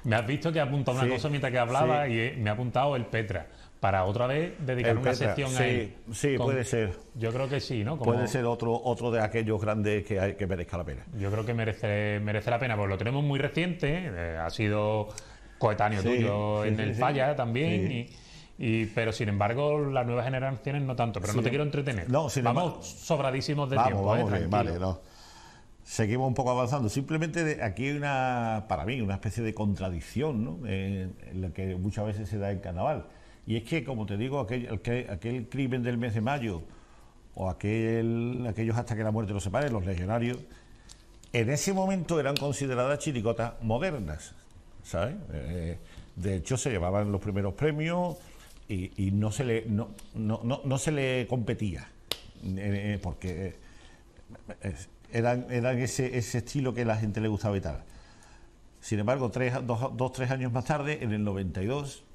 Me has visto que he apuntado una Sí, cosa mientras que hablaba sí. y me ha apuntado el Petra. Para otra vez dedicar El una Petra, sección sí, ahí. sí, puede ser. Yo creo que sí, ¿no? Como, Puede ser otro de aquellos grandes que merezca la pena. yo creo que merece la pena, porque lo tenemos muy reciente, ha sido coetáneo Sí, tuyo sí, en sí, el sí. Falla también, Sí. pero sin embargo las nuevas generaciones no tanto, pero no te quiero entretener. No, sin Vamos embargo- sobradísimos de Vamos, tiempo, vamos bien, tranquilo. vale, no. Seguimos un poco avanzando. Simplemente aquí hay para mí, una especie de contradicción, ¿no? En la que muchas veces se da en carnaval. Y es que, como te digo, aquel crimen del mes de mayo, o aquellos hasta que la muerte los separe, los legionarios, en ese momento eran consideradas chirigotas modernas, ¿sabes? De hecho, se llevaban los primeros premios y no se le competía, porque eran ese estilo que a la gente le gustaba y tal. Sin embargo, tres años más tarde, en el 92,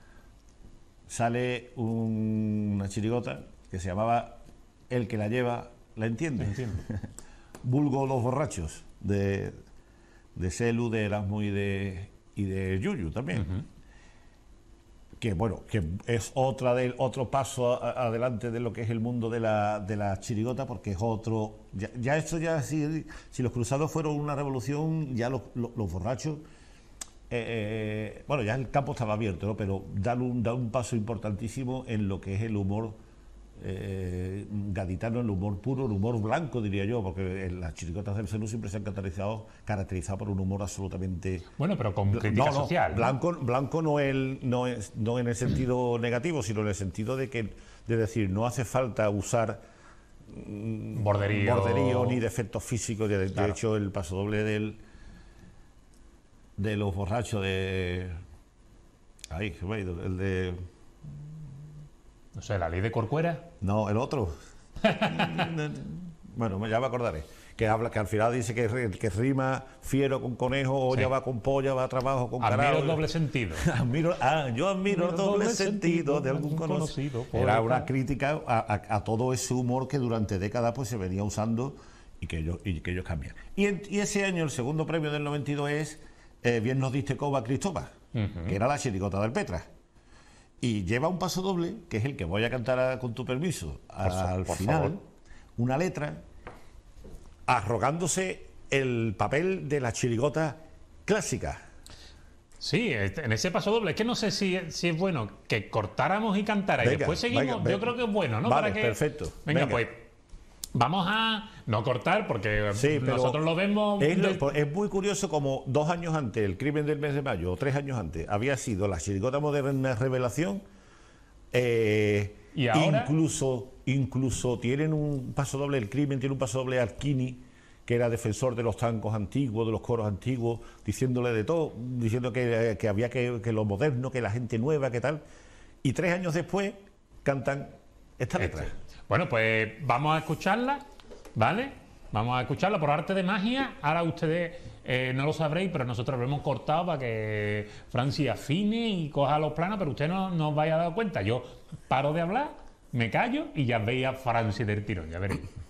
sale una chirigota que se llamaba El que la lleva, la entiende. Entiendo. Vulgo Los Borrachos, de Selu, de Erasmo y de Yuyu también. Que bueno, que es otro paso adelante de lo que es el mundo de la chirigota, porque es otro. Si los cruzados fueron una revolución, ya los borrachos. Bueno, ya el campo estaba abierto, ¿no? Pero dan un paso importantísimo en lo que es el humor gaditano, el humor puro, el humor blanco, diría yo, porque las chirigotas del Selu siempre se han caracterizado por un humor absolutamente. Bueno, pero con crítica social, ¿no? Blanco no en el sentido negativo, sino en el sentido de decir, no hace falta usar borderío ni defectos físicos. De Claro. hecho, el pasodoble de los borrachos ahí, el de. No sé, la ley de Corcuera. No, el otro. Bueno, ya me acordaré. Que al final dice que rima fiero con conejo, olla Sí. va con polla, va a trabajo con Admiro carajo. el doble sentido. Yo admiro el doble sentido de algún conocido. Era una crítica a todo ese humor que durante décadas pues se venía usando y que ellos cambian. Y ese año el segundo premio del 92 es Bien nos diste coba Cristóbal, que era la chirigota del Petra. Y lleva un paso doble, que es el que voy a cantar con tu permiso al por final, favor. una letra arrogándose el papel de la chirigota clásica. Sí, en ese paso doble. Es que no sé si es bueno que cortáramos y cantara y Venga, después seguimos. venga, Yo creo que es bueno, ¿no? Vale, Para que... perfecto. Venga, Venga. pues vamos a no cortar porque Sí, pero nosotros lo vemos... es muy curioso como 2 años antes, el crimen del mes de mayo, o 3 años antes, había sido la chirigota moderna revelación. ¿Y ahora? Incluso tienen un paso doble, el crimen tiene un paso doble Arquini, que era defensor de los tangos antiguos, de los coros antiguos, diciéndole de todo, diciendo que había que lo moderno, que la gente nueva, que tal. Y 3 años después cantan esta letra. Bueno, pues vamos a escucharla, ¿vale? Vamos a escucharla por arte de magia. Ahora ustedes no lo sabréis, pero nosotros lo hemos cortado para que Francia afine y coja los planos, pero usted no os vaya a dar cuenta. Yo paro de hablar, me callo y ya veis a Francia del tirón, ya veréis.